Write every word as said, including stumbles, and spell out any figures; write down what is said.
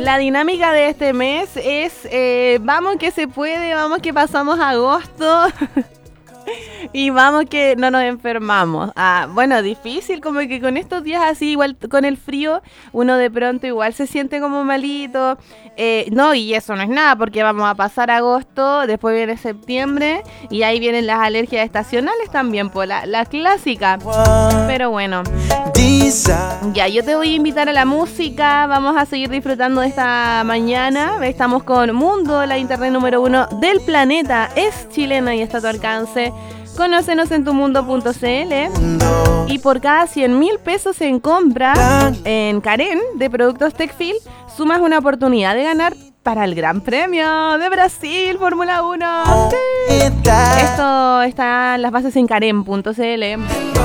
La dinámica de este mes es eh, vamos que se puede, vamos que pasamos agosto y vamos que no nos enfermamos. Ah, bueno, difícil, como que con estos días así, igual con el frío, uno de pronto igual se siente como malito. Eh, no, y eso no es nada, porque vamos a pasar agosto, después viene septiembre y ahí vienen las alergias estacionales también, pues la, la clásica. Pero bueno, ya, yo te voy a invitar a la música, vamos a seguir disfrutando de esta mañana. Estamos con Mundo, la internet número uno del planeta, es chilena y está a tu alcance. Conócenos en tumundo punto cl y por cada cien mil pesos en compra en Karen de productos Tecfil, sumas una oportunidad de ganar para el Gran Premio de Brasil, Fórmula uno. Sí. Esto está en las bases en karen punto cl.